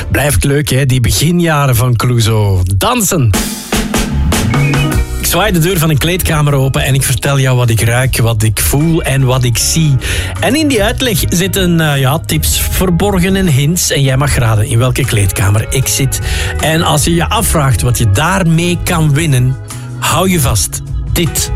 Blijft leuk, hè? Die beginjaren van Clouseau. Dansen! Ik zwaai de deur van een kleedkamer open en ik vertel jou wat ik ruik, wat ik voel en wat ik zie. En in die uitleg zitten tips verborgen en hints. En jij mag raden in welke kleedkamer ik zit. En als je je afvraagt wat je daarmee kan winnen, hou je vast. Dit